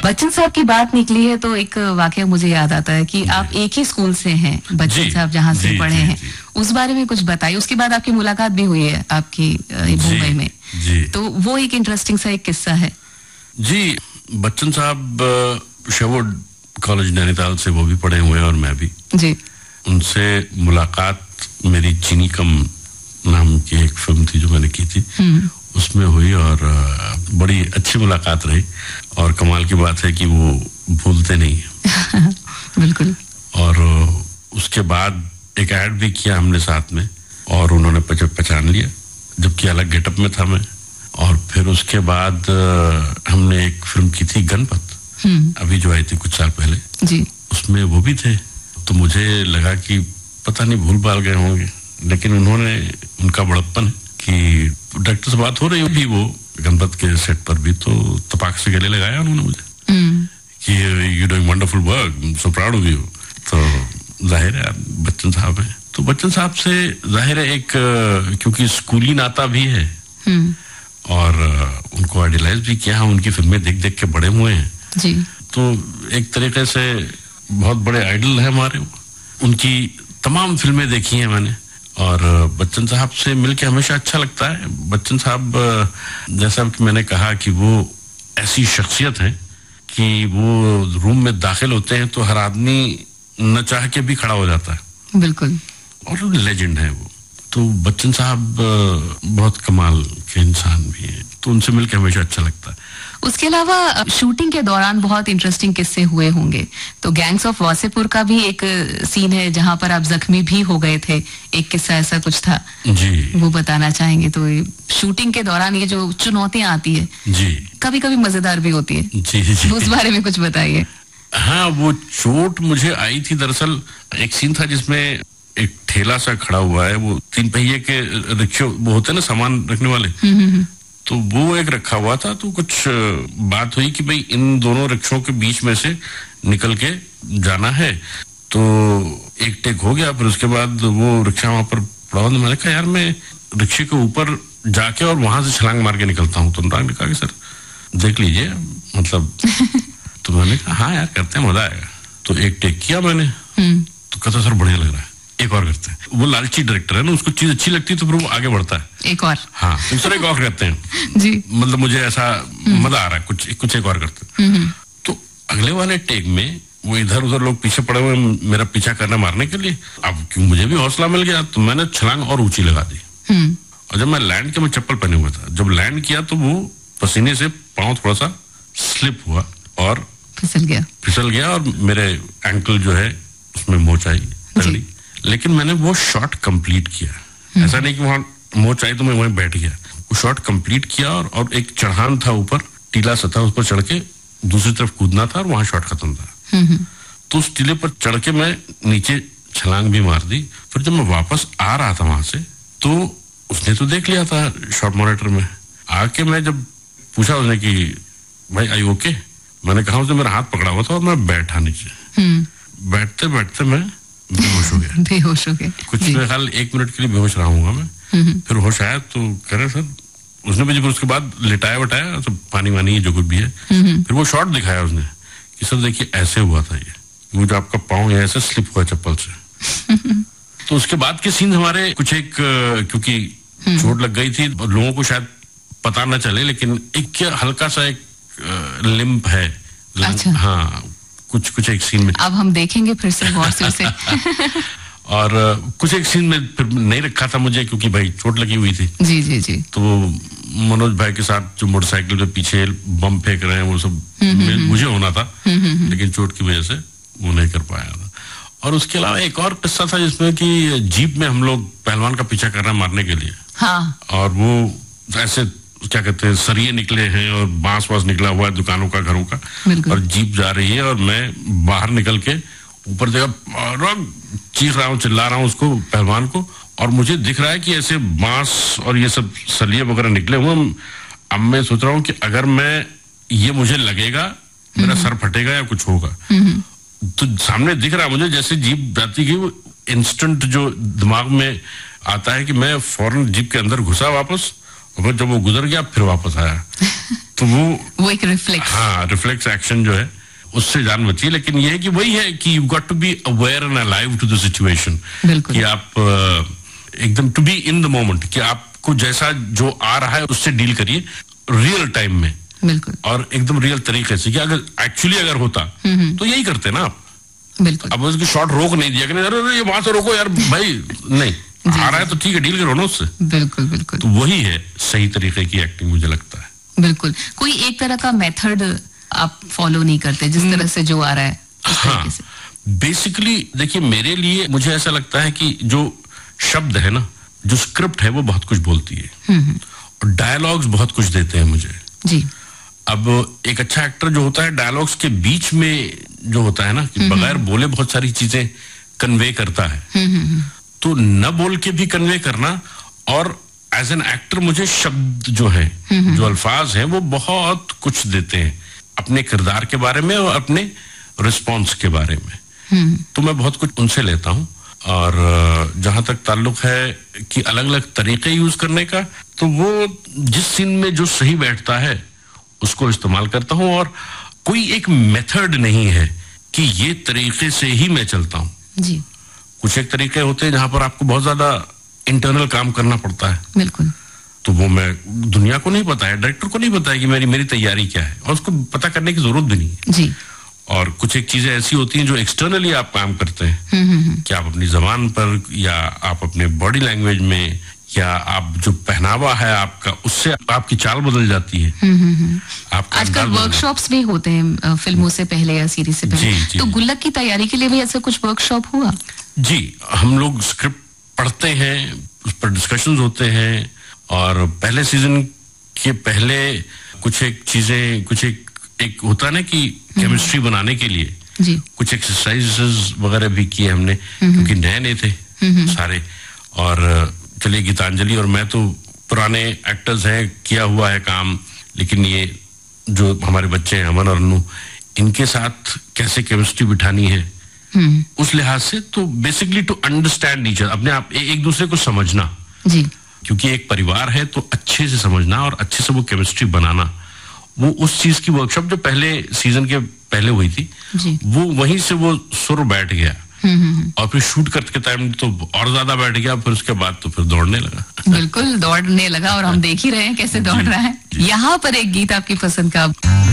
बच्चन साहब की बात निकली है तो एक वाकया मुझे याद आता है कि आप एक ही स्कूल से हैं, बच्चन साहब जहाँ से पढ़े हैं, उस बारे में कुछ बताइए। उसके बाद आपकी मुलाकात भी हुई है आपकी मुंबई में, तो वो एक इंटरेस्टिंग सा एक किस्सा है। जी, बच्चन साहब शेरवुड कॉलेज नैनीताल से वो भी पढ़े हुए हैं और मैं भी जी। उनसे मुलाकात मेरी चीनी कम नाम की एक फिल्म थी जो मैंने की थी, उसमें हुई और बड़ी अच्छी मुलाकात रही। और कमाल की बात है कि वो भूलते नहीं बिल्कुल। और उसके बाद एक ऐड भी किया हमने साथ में और उन्होंने पहचान लिया, जबकि अलग गेटअप में था मैं। और फिर उसके बाद हमने एक फिल्म की थी गणपत, अभी जो आई थी कुछ साल पहले जी, उसमें वो भी थे। तो मुझे लगा कि पता नहीं भूल भाल गए होंगे, लेकिन उन्होंने, उनका बड़प्पन कि डायरेक्टर से बात हो रही होगी वो गणपत के सेट पर भी, तो तपाक से गले लगाया उन्होंने मुझे कि you doing wonderful work, so proud of you. तो जाहिर है बच्चन साहब हैं, तो बच्चन साहब से जाहिर है एक क्योंकि स्कूली नाता भी है और उनको आइडियलाइज भी किया, उनकी फिल्में देख देख के बड़े हुए हैं जी। तो एक तरीके से बहुत बड़े आइडल है हमारे। उनकी तमाम फिल्में देखी हैं मैंने और बच्चन साहब से मिलके हमेशा अच्छा लगता है। बच्चन साहब जैसा कि मैंने कहा कि वो ऐसी शख्सियत है कि वो रूम में दाखिल होते हैं तो हर आदमी न चाह के भी खड़ा हो जाता है। बिल्कुल। और लेजेंड है वो। तो बच्चन साहब बहुत कमाल के इंसान भी हैं, तो उनसे मिलकर हमेशा अच्छा लगता है। उसके अलावा शूटिंग के दौरान बहुत इंटरेस्टिंग किस्से हुए होंगे, तो गैंग्स ऑफ वासेपुर का भी एक सीन है जहां पर आप जख्मी भी हो गए थे, एक किस्सा ऐसा कुछ था जी, वो बताना चाहेंगे? तो शूटिंग के दौरान ये जो चुनौतियां आती है जी, कभी कभी मजेदार भी होती है जी, जी। उस बारे में कुछ बताइए। हाँ, वो चोट मुझे आई थी दरअसल, एक सीन था जिसमें एक ठेला सा खड़ा हुआ है, वो 3 पहिए के रिक्शे वो होते हैं ना सामान रखने वाले, तो वो एक रखा हुआ था। तो कुछ बात हुई कि भाई इन दोनों रिक्शों के बीच में से निकल के जाना है, तो एक टेक हो गया। फिर उसके बाद वो रिक्शा वहां पर पड़ा हुआ, मैंने कहा यार मैं रिक्शे के ऊपर जाके और वहां से छलांग मार के निकलता हूँ। तो उन्होंने कहा कि सर देख लीजिए, मतलब तो मैंने कहा हाँ यार करते हैं, मजा आएगा। तो एक टेक किया मैंने, तो कहता सर बढ़िया लग रहा है, एक और करते हैं। वो लालची डायरेक्टर है ना, उसको चीज अच्छी लगती है तो फिर वो आगे बढ़ता है, एक और, हाँ दूसरा एक और करते हैं जी, मतलब मुझे ऐसा मजा आ रहा है, कुछ एक और करते हैं। तो अगले वाले टेक में वो इधर उधर लोग पीछे पड़े हुए मेरा पीछा करना मारने के लिए। अब क्यों मुझे भी हौसला मिल गया, तो मैंने छलांग और ऊंची लगा दी। और जब मैं लैंड के, मैं चप्पल पहने हुआ था, जब लैंड किया तो वो पसीने से पांव थोड़ा सा स्लिप हुआ और फिसल गया और मेरे एंकल जो है उसमें मोच आई तगड़ी। लेकिन मैंने वो शॉट कंप्लीट किया, ऐसा नहीं कि वहां मोच आई तो मैं वहीं बैठ गया। वो शॉट कंप्लीट किया और एक चढ़ान था ऊपर, टीला सा था, उस पर चढ़ के दूसरी तरफ कूदना था और वहां शॉट खत्म था। तो उस टीले पर चढ़ के मैं नीचे छलांग भी मार दी। फिर जब मैं वापस आ रहा था वहां से, तो उसने तो देख लिया था शॉट मॉनिटर में। आके मैं जब पूछा उसने कि भाई आई ओके, मैंने कहा उसने मेरा हाथ पकड़ा हुआ था और मैं बैठा नीचे। बैठते बैठते मैं बेहोश हो गया। बेहोश हो गए कुछ मेरे ख्याल 1 मिनट के लिए बेहोश रहा हूँगा मैं। फिर होश आया तो कह रहे सर, उसने मुझे उसके बाद लिटाया बटाया, तो पानी वानी जो कुछ भी है। फिर वो शॉट दिखाया उसने कि सर देखिए ऐसे हुआ था, ये वो जो आपका पाँव है ऐसे स्लिप हुआ चप्पल से। तो उसके बाद के सीन हमारे कुछ एक, क्योंकि चोट लग गई थी लोगों को शायद पता न चले, लेकिन एक हल्का सा एक लिम्प है। अच्छा। हाँ, कुछ एक सीन में अब हम देखेंगे फिर से गौर से उसे। और कुछ एक सीन में फिर नहीं रखा था मुझे, क्योंकि भाई चोट लगी हुई थी। जी जी जी। तो मनोज भाई के साथ जो मोटरसाइकिल पे पीछे बम फेंक रहे हैं वो सब मुझे होना था, लेकिन चोट की वजह से वो नहीं कर पाया था। और उसके अलावा एक और किस्सा था जिसमें कि जीप में हम लोग पहलवान का पीछा कर रहे हैं मारने के लिए। हाँ। और वो ऐसे क्या कहते हैं सरिये निकले हैं और बांस वास निकला हुआ है दुकानों का, घरों का, और जीप जा रही है और मैं बाहर निकल के ऊपर देखा, चीख रहा हूँ, चिल्ला रहा हूँ उसको, पहलवान को, और मुझे दिख रहा है कि ऐसे बांस और ये सब सरिये वगैरह निकले हुए। अब मैं सोच रहा हूँ कि अगर मैं ये मुझे लगेगा मेरा सर फटेगा या कुछ होगा। तो सामने दिख रहा है मुझे जैसे जीप जाती गई, वो इंस्टेंट जो दिमाग में आता है कि मैं फौरन जीप के अंदर घुसा वापस, और जब वो गुजर गया फिर वापस आया। तो वो एक रिफ्लेक्स, हाँ, रिफ्लेक्स एक्शन जो है उससे जान बची। लेकिन ये है कि वही है कि you got to be aware and alive to the situation, कि आप एकदम to be in the moment, कि आपको जैसा जो आ रहा है उससे डील करिए रियल टाइम में, बिल्कुल, और एकदम रियल तरीके से। कि अगर एक्चुअली अगर होता तो यही करते ना आप, बिल्कुल। अब उसकी शॉट रोक नहीं दिया कि अरे ये वहां से रोको यार भाई, नहीं आ रहा है तो ठीक है, डील करो ना उससे। बिल्कुल बिल्कुल, तो वही है सही तरीके की एक्टिंग, मुझे लगता है। बिल्कुल, कोई एक तरह का मेथड आप फॉलो नहीं करते, जिस तरह से जो आ रहा है उस तरीके से? बेसिकली देखिए, मेरे लिए मुझे ऐसा लगता है कि जो शब्द है ना, जो स्क्रिप्ट है वो बहुत कुछ बोलती है, और डायलॉग्स बहुत कुछ देते हैं मुझे जी। अब एक अच्छा एक्टर जो होता है, डायलॉग्स के बीच में जो होता है ना, कि बगैर बोले बहुत सारी चीजें कन्वे करता है, तो न बोल के भी कन्वे करना, और एज एन एक्टर मुझे शब्द जो है, जो अल्फाज हैं, वो बहुत कुछ देते हैं अपने किरदार के बारे में और अपने रिस्पॉन्स के बारे में। तो मैं बहुत कुछ उनसे लेता हूँ। और जहां तक ताल्लुक है कि अलग अलग तरीके यूज करने का, तो वो जिस सीन में जो सही बैठता है उसको इस्तेमाल करता हूँ, और कोई एक मेथड नहीं है कि ये तरीके से ही मैं चलता हूँ जी। कुछ एक तरीके होते हैं जहां पर आपको बहुत ज्यादा इंटरनल काम करना पड़ता है, बिल्कुल, तो वो मैं दुनिया को नहीं पता है, डायरेक्टर को नहीं पता है कि मेरी तैयारी क्या है, और उसको पता करने की जरूरत भी नहीं है जी। और कुछ एक चीजें ऐसी होती हैं जो एक्सटर्नली आप काम करते हैं, कि आप अपनी जबान पर, या आप अपने बॉडी लैंग्वेज में, या आप जो पहनावा है आपका, उससे आपकी चाल बदल जाती है। आजकल वर्कशॉप्स भी होते हैं फिल्मों से पहले या सीरीज से पहले। जी, तो गुल्लक की तैयारी के लिए भी ऐसा कुछ वर्कशॉप हुआ? जी, हम लोग स्क्रिप्ट पढ़ते हैं, उस पर डिस्कशंस होते हैं, और पहले सीजन के पहले कुछ एक चीजें, कुछ एक होता है ना कि केमिस्ट्री बनाने के लिए जी। कुछ एक्सरसाइजेस वगैरह भी किए हमने, क्योंकि नए थे सारे। और चलिए, गीतांजलि और मैं तो पुराने एक्टर्स हैं, किया हुआ है काम, लेकिन ये जो हमारे बच्चे हैं अमन और अनु, इनके साथ कैसे केमिस्ट्री बिठानी है, उस लिहाज से तो basically to understand each other, अपने आप एक दूसरे को समझना जी। क्योंकि एक परिवार है, तो अच्छे से समझना और अच्छे से वो केमिस्ट्री बनाना, वो उस चीज की वर्कशॉप जो पहले सीजन के पहले हुई थी जी। वो वहीं से वो सुर बैठ गया, और फिर शूट करते टाइम तो और ज्यादा बैठ गया, फिर उसके बाद तो फिर दौड़ने लगा। बिल्कुल दौड़ने लगा, और हम देख ही रहे हैं कैसे दौड़ रहा है। यहाँ पर एक गीत आपकी पसंद का